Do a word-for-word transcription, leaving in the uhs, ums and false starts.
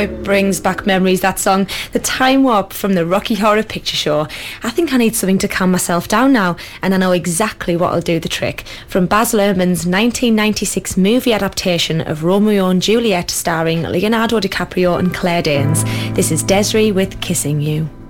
it brings back memories, that song. The Time Warp from the Rocky Horror Picture Show. I think I need something to calm myself down now, and I know exactly what'll do the trick. From Baz Luhrmann's nineteen ninety-six movie adaptation of Romeo and Juliet starring Leonardo DiCaprio and Claire Danes, this is Des'ree with Kissing You.